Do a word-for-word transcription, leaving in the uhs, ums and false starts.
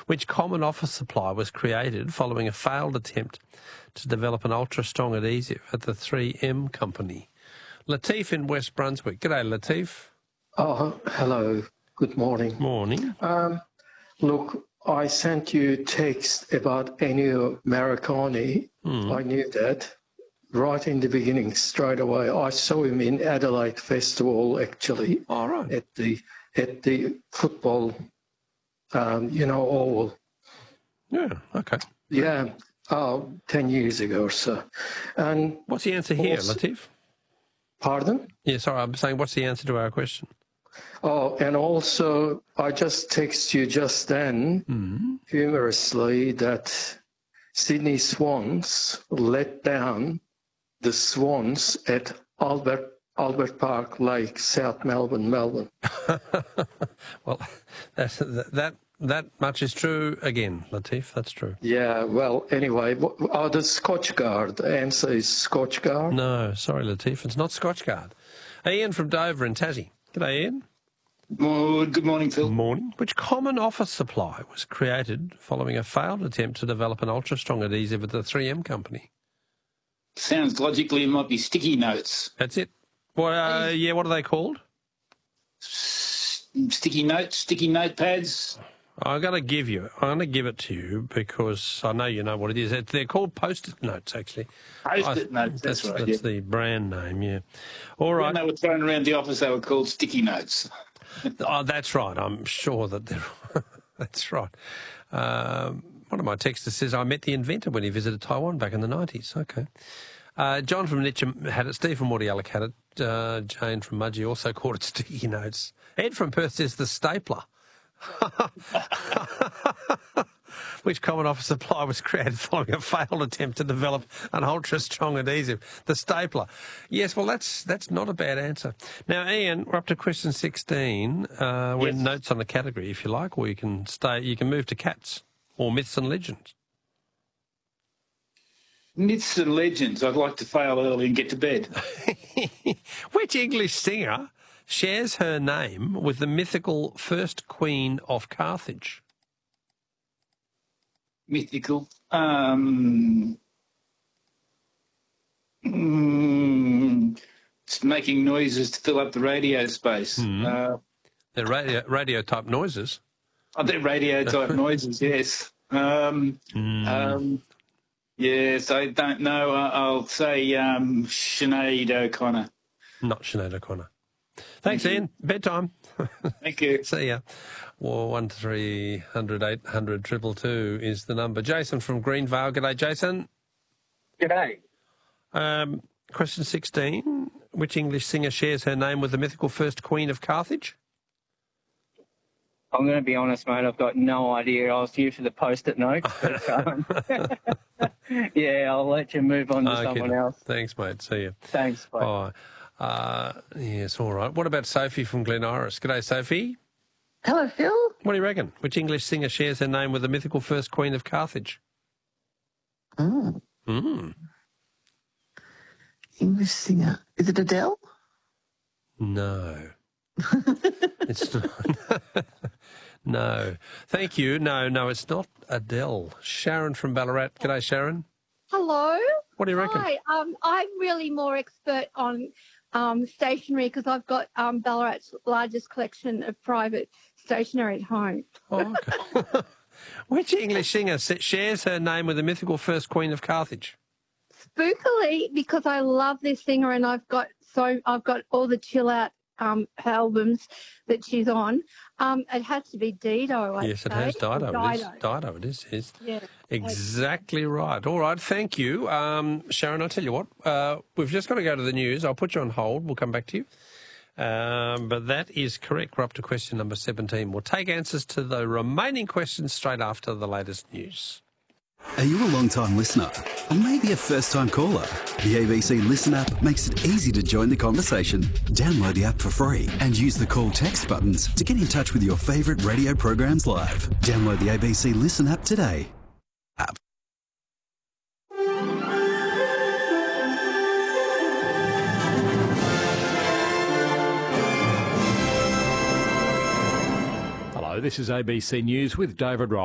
Which common office supply was created following a failed attempt to develop an ultra-strong adhesive at the three M company? Latif in West Brunswick. G'day, Latif. Oh, hello. Good morning. Morning. Um, look, I sent you a text about Ennio Morricone. Mm. I knew that right in the beginning, straight away. I saw him in Adelaide Festival, actually, All right. at the at the football, um, you know, oval. Yeah, okay. Yeah, oh, ten years ago or so. And what's the answer here, also, Latif? Pardon? Yeah, sorry, I'm saying what's the answer to our question? Oh, and also, I just texted you just then, mm. humorously, that Sydney Swans let down the Swans at Albert Albert Park Lake, South Melbourne, Melbourne. Well, that's, that that much is true again, Latif. That's true. Yeah, well, anyway, oh, the Scotchgard. The answer is Scotchgard. No, sorry, Latif. It's not Scotchgard. Ian from Dover in Tassie. G'day, Ian. Well, good morning, Phil. Morning. Which common office supply was created following a failed attempt to develop an ultra-strong adhesive at the three M company? Sounds logically it might be sticky notes. That's it. Well, uh, yeah, what are they called? S- sticky notes, sticky notepads. I'm going to give you, I'm going to give it to you because I know you know what it is. They're called Post-it notes, actually. Post-it notes, that's, that's right. That's yeah. the brand name, yeah. All right. When they were thrown around the office, they were called sticky notes. Oh, that's right. I'm sure that they're... that's right. Um, one of my texters says, I met the inventor when he visited Taiwan back in the nineties. Okay. Uh, John from Nitcham had it. Steve from Mordialloc had it. Uh, Jane from Mudgee also called it sticky notes. Ed from Perth says the stapler. Which common office supply was created following a failed attempt to develop an ultra-strong adhesive? The stapler. Yes, well, that's that's not a bad answer. Now, Ian, we're up to question sixteen. Uh, we're yes. notes on the category, if you like, or you can stay. You can move to cats or myths and legends. Myths and legends. I'd like to fail early and get to bed. Which English singer shares her name with the mythical first queen of Carthage? Mythical. Um, mm, it's making noises to fill up the radio space. Mm. Uh, They're radio, radio type noises. oh, they're radio type noises, yes. Um, mm. um, yes, I don't know. I'll say um, Sinead O'Connor. Not Sinead O'Connor. Thanks, Ian. Bedtime. Thank you. See ya. Well, one three hundred eight hundred triple two is the number. Jason from Greenvale. G'day, Jason. G'day. Um, question sixteen. Which English singer shares her name with the mythical first queen of Carthage? I'm going to be honest, mate. I've got no idea. I was here for the post-it note. But, um, yeah, I'll let you move on to okay. someone else. Thanks, mate. See you. Thanks, mate. Oh, uh, yes, all right. What about Sophie from Glen Iris? G'day, Sophie. Hello, Phil. What do you reckon? Which English singer shares her name with the mythical first queen of Carthage? Mm. Mm. English singer. Is it Adele? No. It's not. No. Thank you. No, no, it's not Adele. Sharon from Ballarat. G'day, Sharon. Hello. What do you reckon? Hi. Um, I'm really more expert on um, stationery because I've got um, Ballarat's largest collection of private stationery at home. Oh, okay. Which English singer shares her name with the mythical first queen of Carthage? Spookily, because I love this singer and I've got so I've got all the chill out um, albums that she's on. Um, it has to be Dido. I'd Yes, it say. has. Dido. Dido. It is. Dido. It is. Yes. Yeah. Exactly right. All right. Thank you, um, Sharon. I'll tell you what. Uh, we've just got to go to the news. I'll put you on hold. We'll come back to you. Um, but that is correct. We're up to question number seventeen. We'll take answers to the remaining questions straight after the latest news. Are you a long-time listener? Or maybe a first-time caller? The A B C Listen app makes it easy to join the conversation. Download the app for free and use the call text buttons to get in touch with your favourite radio programs live. Download the A B C Listen app today. App. Hello, this is A B C News with David Ross.